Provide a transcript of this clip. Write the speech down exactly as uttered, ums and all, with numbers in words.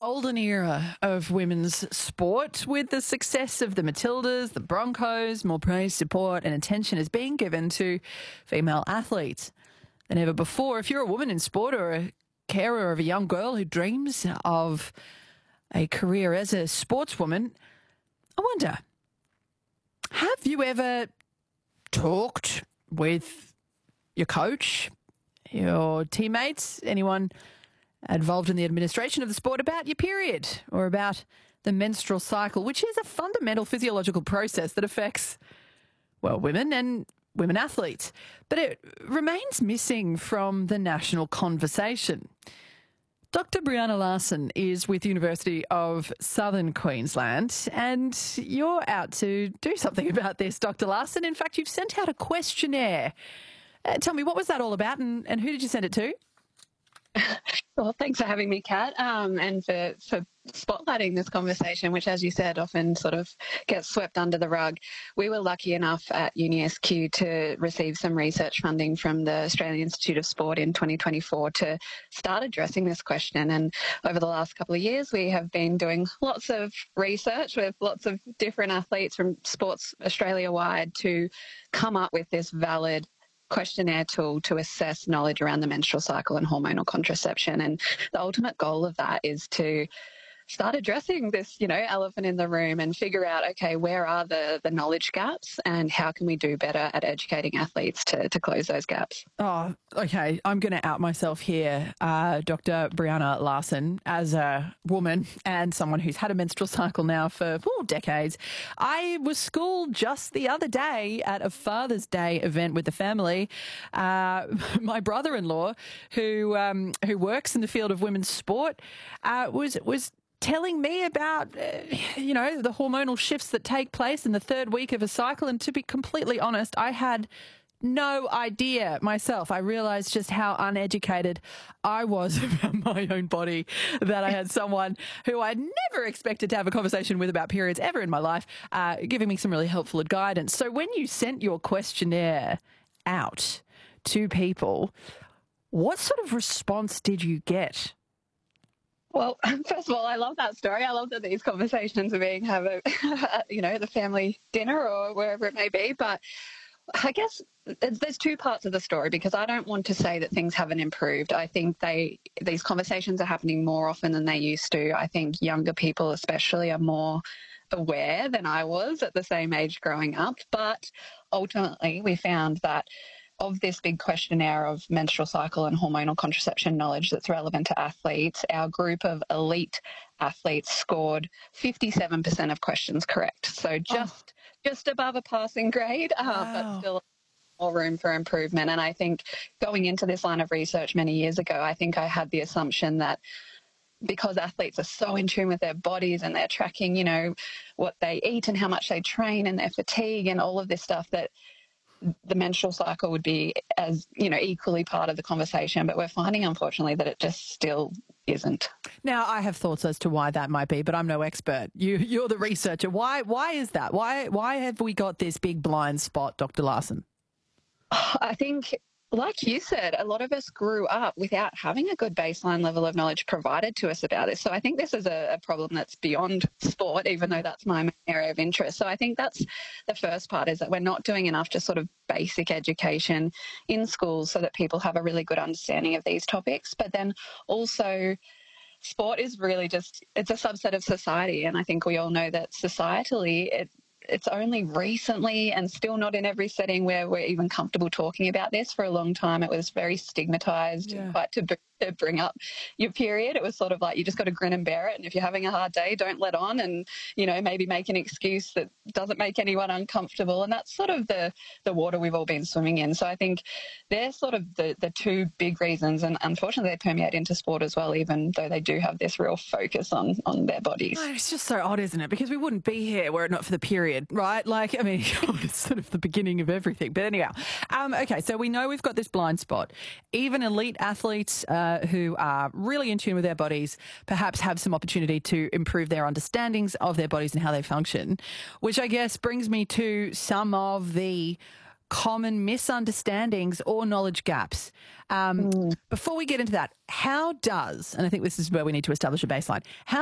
golden era of women's sport with the success of the Matildas, the Broncos. More praise, support and attention is being given to female athletes than ever before. If you're a woman in sport or a carer of a young girl who dreams of a career as a sportswoman, I wonder, have you ever talked with your coach, your teammates, anyone involved in the administration of the sport about your period or about the menstrual cycle, which is a fundamental physiological process that affects, well, women and women athletes, but it remains missing from the national conversation. Doctor Brianna Larson is with the University of Southern Queensland, and you're out to do something about this, Doctor Larson. In fact, you've sent out a questionnaire. Uh, tell me, what was that all about, and, and who did you send it to? Well, thanks for having me, Kat, um, and for, for spotlighting this conversation, which, as you said, often sort of gets swept under the rug. We were lucky enough at Uni S Q to receive some research funding from the Australian Institute of Sport in twenty twenty-four to start addressing this question. And over the last couple of years, we have been doing lots of research with lots of different athletes from Sports Australia-wide to come up with this valid questionnaire tool to assess knowledge around the menstrual cycle and hormonal contraception. And the ultimate goal of that is to start addressing this, you know, elephant in the room and figure out, okay, where are the, the knowledge gaps and how can we do better at educating athletes to, to close those gaps? Oh, okay. I'm going to out myself here, uh, Doctor Brianna Larson, as a woman and someone who's had a menstrual cycle now for oh, decades. I was schooled just the other day at a Father's Day event with the family. Uh, my brother-in-law, who um, who works in the field of women's sport, uh, was was. telling me about, uh, you know, the hormonal shifts that take place in the third week of a cycle. And to be completely honest, I had no idea myself. I realised just how uneducated I was about my own body, that I had someone who I'd never expected to have a conversation with about periods ever in my life, uh, giving me some really helpful guidance. So when you sent your questionnaire out to people, what sort of response did you get? Well, first of all, I love that story. I love that these conversations are being have a, you know, the family dinner or wherever it may be. But I guess there's two parts of the story, because I don't want to say that things haven't improved. I think they these conversations are happening more often than they used to. I think younger people especially are more aware than I was at the same age growing up. But ultimately, we found that of this big questionnaire of menstrual cycle and hormonal contraception knowledge that's relevant to athletes, our group of elite athletes scored fifty-seven percent of questions correct. So just oh. just above a passing grade, uh, wow. but still more room for improvement. And I think going into this line of research many years ago, I think I had the assumption that because athletes are so in tune with their bodies and they're tracking, you know, what they eat and how much they train and their fatigue and all of this stuff, that the menstrual cycle would be as, you know, equally part of the conversation. But we're finding, unfortunately, that it just still isn't. Now, I have thoughts as to why that might be, but I'm no expert. You, you're the researcher. Why, why is that? Why, why have we got this big blind spot, Doctor Larson? I think, like you said, a lot of us grew up without having a good baseline level of knowledge provided to us about this. So I think this is a, a problem that's beyond sport, even though that's my main area of interest. So I think that's the first part, is that we're not doing enough just sort of basic education in schools so that people have a really good understanding of these topics. But then also, sport is really just, it's a subset of society. And I think we all know that societally, it it's only recently, and still not in every setting, where we're even comfortable talking about this. For a long time, it was very stigmatized, yeah. quite taboo to bring up your period. It was sort of like, you just got to grin and bear it. And if you're having a hard day, don't let on, and, you know, maybe make an excuse that doesn't make anyone uncomfortable. And that's sort of the, the water we've all been swimming in. So I think they're sort of the, the two big reasons. And unfortunately, they permeate into sport as well, even though they do have this real focus on, on their bodies. Oh, it's just so odd, isn't it? Because we wouldn't be here were it not for the period, right? Like, I mean, it's sort of the beginning of everything. But anyhow, um, okay, so we know we've got this blind spot. Even elite athletes uh, who are really in tune with their bodies perhaps have some opportunity to improve their understandings of their bodies and how they function, which I guess brings me to some of the common misunderstandings or knowledge gaps. Um, mm. Before we get into that, how does, and I think this is where we need to establish a baseline, how